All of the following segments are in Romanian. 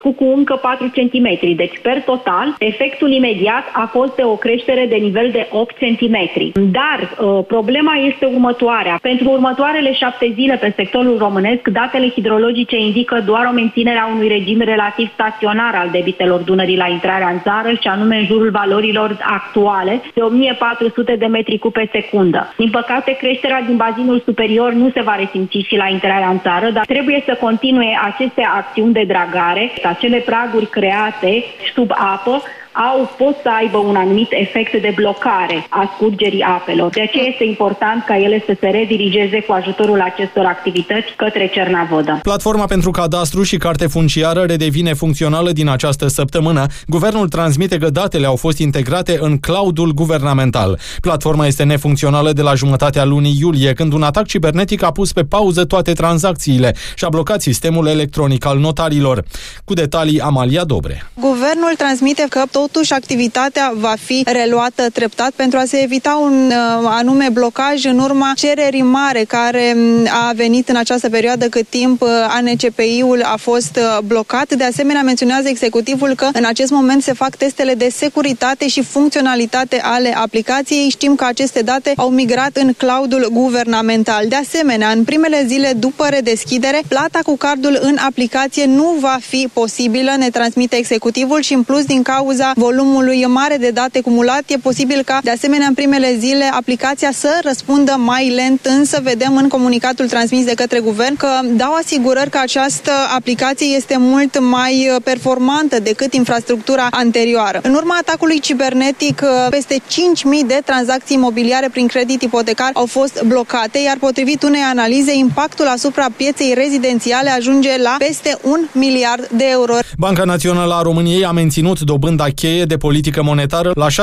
cu încă 4 cm. Deci, per total, efectul imediat a fost de o creștere de nivel de 8 cm. Dar problema este următoarea. Pentru următoarele 7 zile pe sectorul românesc, datele hidrologice indică doar o menținere a unui regim relativ staționar al debitelor Dunării la intrarea în țară, și anume în jurul valorilor actuale de 1400 de metri cub pe secundă. Din păcate, creșterea din bazinul superior nu se va resimți și la intrarea în țară, dar trebuie să continue aceste acțiuni de dragare. Acele praguri create sub apă pot să aibă un anumit efect de blocare a scurgerii apelor. De aceea este important ca ele să se redirigeze cu ajutorul acestor activități către Cernavodă. Platforma pentru cadastru și carte funciară redevine funcțională din această săptămână. Guvernul transmite că datele au fost integrate în cloudul guvernamental. Platforma este nefuncțională de la jumătatea lunii iulie, când un atac cibernetic a pus pe pauză toate tranzacțiile și a blocat sistemul electronic al notarilor. Cu detalii, Amalia Dobre. Guvernul transmite că totuși activitatea va fi reluată treptat pentru a se evita un anume blocaj în urma cererii mare care a venit în această perioadă cât timp ANCPI-ul a fost blocat. De asemenea, menționează executivul că în acest moment se fac testele de securitate și funcționalitate ale aplicației. Știm că aceste date au migrat în cloudul guvernamental. De asemenea, în primele zile după redeschidere, plata cu cardul în aplicație nu va fi posibilă, ne transmite executivul, și în plus, din cauza volumului mare de date cumulat, e posibil ca, de asemenea, în primele zile aplicația să răspundă mai lent, însă vedem în comunicatul transmis de către guvern că dau asigurări că această aplicație este mult mai performantă decât infrastructura anterioară. În urma atacului cibernetic, peste 5.000 de tranzacții imobiliare prin credit ipotecar au fost blocate, iar potrivit unei analize, impactul asupra pieței rezidențiale ajunge la peste 1 miliard de euro. Banca Națională a României a menținut dobânda cheie de politică monetară la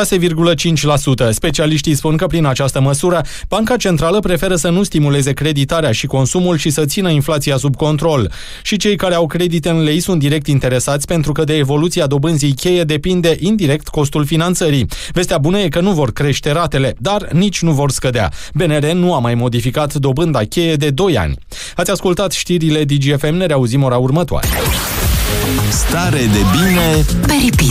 6,5%. Specialiștii spun că prin această măsură, Banca Centrală preferă să nu stimuleze creditarea și consumul și să țină inflația sub control. Și cei care au credite în lei sunt direct interesați, pentru că de evoluția dobânzii cheie depinde indirect costul finanțării. Vestea bună e că nu vor crește ratele, dar nici nu vor scădea. BNR nu a mai modificat dobânda cheie de 2 ani. Ați ascultat știrile DGFM, ne reauzim ora următoare. Stare de bine pe repeat.